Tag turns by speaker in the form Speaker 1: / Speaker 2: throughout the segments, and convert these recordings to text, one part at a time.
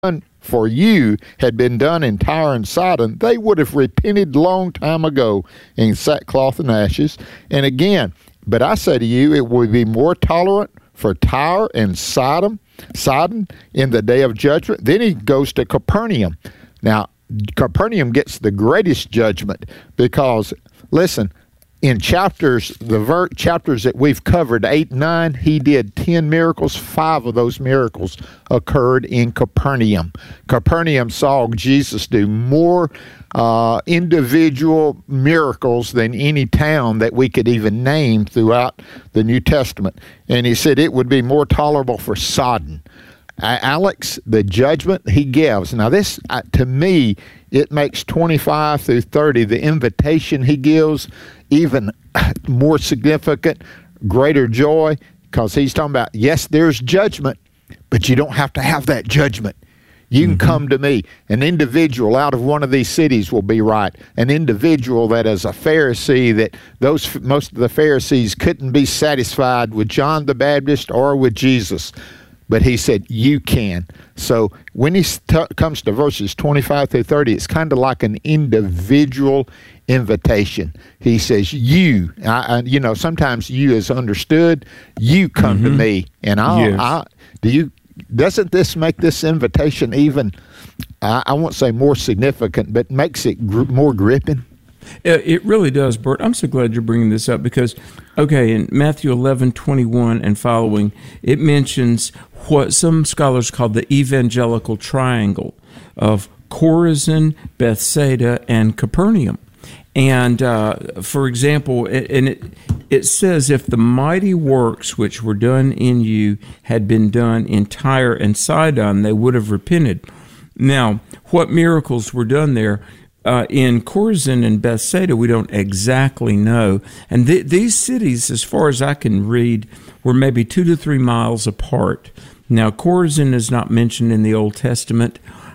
Speaker 1: for you had been done in Tyre and Sidon, they would have repented long time ago in sackcloth and ashes. And again, but I say to you, it would be more tolerant for Tyre and Sidon in the day of judgment. Then he goes to Capernaum. Now, Capernaum gets the greatest judgment because, listen, in chapters that we've covered, 8 and 9, he did 10 miracles. 5 of those miracles occurred in Capernaum. Capernaum saw Jesus do more individual miracles than any town that we could even name throughout the New Testament. And he said it would be more tolerable for Sodom. Alex, the judgment he gives. Now this, to me, it makes 25 through 30, the invitation he gives, even more significant, greater joy, because he's talking about, yes, there's judgment, but you don't have to have that judgment. You can come to me. An individual out of one of these cities will be right. An individual that is a Pharisee, that most of the Pharisees couldn't be satisfied with John the Baptist or with Jesus. But he said, you can. So when he comes to verses 25 through 30, it's kind of like an individual invitation. He says, you, sometimes you is understood. You come to me, and doesn't this make this invitation even, I won't say more significant, but makes it more gripping?
Speaker 2: It really does, Bert. I'm so glad you're bringing this up because, in Matthew 11:21 and following, it mentions what some scholars call the evangelical triangle of Chorazin, Bethsaida, and Capernaum. And, for example, it says, if the mighty works which were done in you had been done in Tyre and Sidon, they would have repented. Now, what miracles were done there? In Chorazin and Bethsaida, we don't exactly know. And these cities, as far as I can read, were maybe 2 to 3 miles apart. Now, Chorazin is not mentioned in the Old Testament,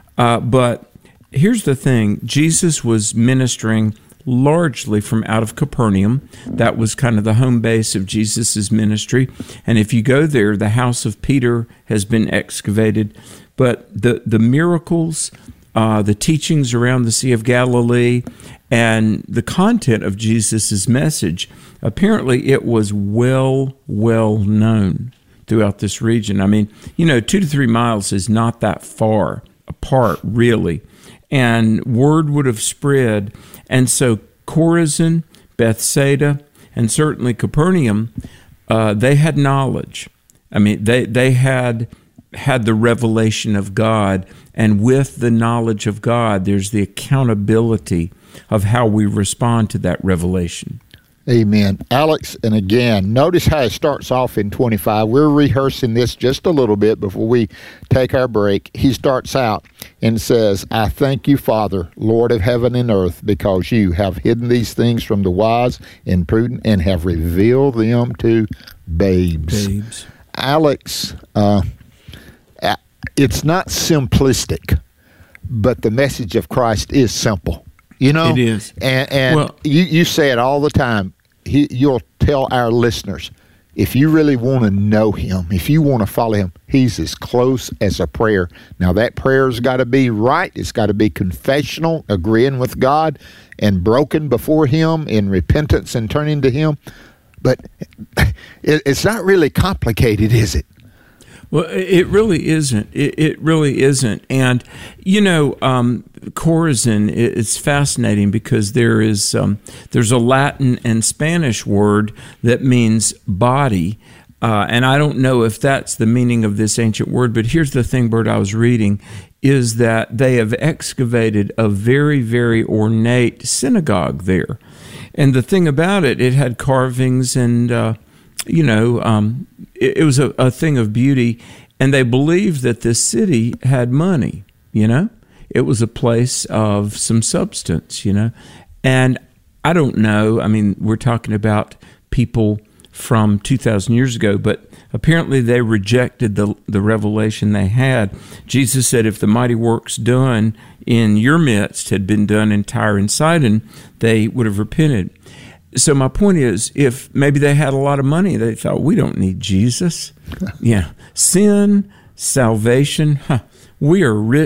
Speaker 2: but here's the thing. Jesus was ministering largely from out of Capernaum. That was kind of the home base of Jesus' ministry. And if you go there, the house of Peter has been excavated. But the miracles, the teachings around the Sea of Galilee, and the content of Jesus' message, apparently it was well known throughout this region. I mean, 2 to 3 miles is not that far apart, really. And word would have spread. And so Chorazin, Bethsaida, and certainly Capernaum, they had knowledge. I mean, they had the revelation of God, and with the knowledge of God, there's the accountability of how we respond to that revelation.
Speaker 1: Amen. Alex, and again, notice how it starts off in 25. We're rehearsing this just a little bit before we take our break. He starts out and says, I thank you, Father, Lord of heaven and earth, because you have hidden these things from the wise and prudent and have revealed them to babes. Alex, it's not simplistic, but the message of Christ is simple.
Speaker 2: It is.
Speaker 1: And you say it all the time. You'll tell our listeners, if you really want to know him, if you want to follow him, he's as close as a prayer. Now, that prayer's got to be right. It's got to be confessional, agreeing with God, and broken before him in repentance and turning to him. But it's not really complicated, is it?
Speaker 2: Well, it really isn't. It really isn't. And, Chorazin, it's fascinating because there's a Latin and Spanish word that means body. And I don't know if that's the meaning of this ancient word, but here's the thing, Bert, I was reading, is that they have excavated a very, very ornate synagogue there. And the thing about it had carvings and it was a thing of beauty, and they believed that this city had money, It was a place of some substance, And I don't know, I mean, we're talking about people from 2,000 years ago, but apparently they rejected the revelation they had. Jesus said, if the mighty works done in your midst had been done in Tyre and Sidon, they would have repented. So my point is, if maybe they had a lot of money, they thought, we don't need Jesus. Yeah. Sin, salvation, We are rich